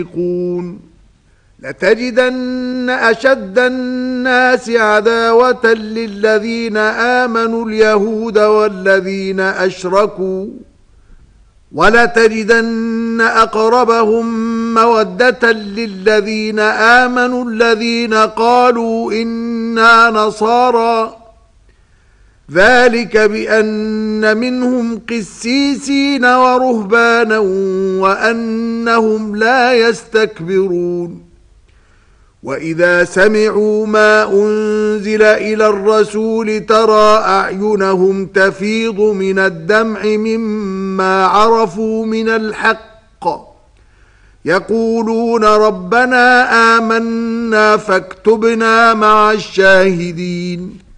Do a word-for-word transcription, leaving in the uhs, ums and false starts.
لتجدن أشد الناس عداوة للذين آمنوا اليهود والذين أشركوا ولتجدن أقربهم مودة للذين آمنوا الذين قالوا إنا نصارى ذلك بأن منهم قسيسين ورهبانا وأنهم لا يستكبرون وإذا سمعوا ما أنزل إلى الرسول ترى أعينهم تفيض من الدمع مما عرفوا من الحق يقولون ربنا آمنا فاكتبنا مع الشاهدين